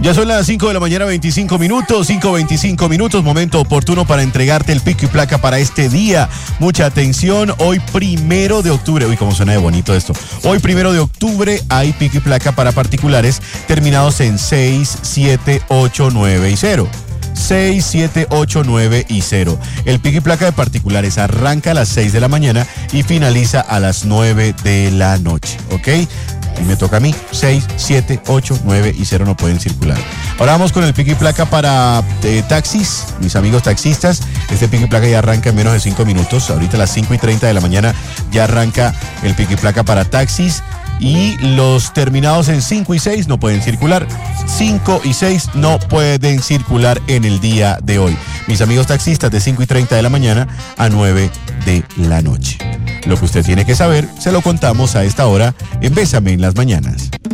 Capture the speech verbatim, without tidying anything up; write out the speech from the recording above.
Ya son las cinco de la mañana, veinticinco minutos, cinco veinticinco minutos, momento oportuno para entregarte el pico y placa para este día. Mucha atención, hoy primero de octubre, uy, cómo suena de bonito esto. Hoy primero de octubre hay pico y placa para particulares terminados en seis, siete, ocho, nueve y cero. seis, siete, ocho, nueve y cero. El pico y placa de particulares arranca a las seis de la mañana y finaliza a las nueve de la noche, ¿ok? Y me toca a mí, seis, siete, ocho, nueve y cero no pueden circular. Ahora vamos con el pico y placa para eh, taxis, mis amigos taxistas. Este pico y placa ya arranca en menos de cinco minutos. Ahorita a las cinco y treinta de la mañana ya arranca el pico y placa para taxis. Y los terminados en cinco y seis no pueden circular. cinco y seis no pueden circular en el día de hoy. Mis amigos taxistas, de cinco y treinta de la mañana a nueve de la noche. Lo que usted tiene que saber, se lo contamos a esta hora en Bésame en las Mañanas.